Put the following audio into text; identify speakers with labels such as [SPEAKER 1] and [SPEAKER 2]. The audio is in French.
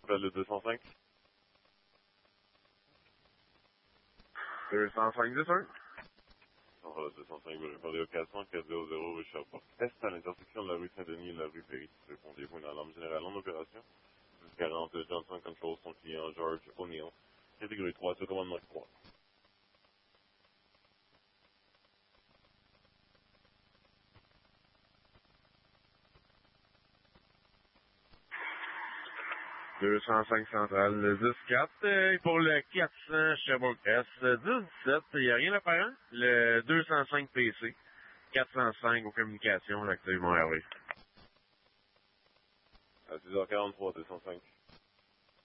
[SPEAKER 1] Appelle le 205.
[SPEAKER 2] 205 10 1.
[SPEAKER 1] Voilà, 205, vous répondez au 400 400 rue Sherbrooke Est à l'intersection de la rue Saint-Denis et de la rue Ferry. Répondez-vous une alarme générale en opération. 40 Johnson Control, son client George O'Neill. Catégorie 3, ce commandement 3.
[SPEAKER 2] « 205 centrale, le 10-4. Et pour le 400 Sherbrooke Est, 10-17, il n'y a rien d'apparent. Le 205 PC. 405 aux communications, l'accueil Montréal.
[SPEAKER 1] À 6h43, 205.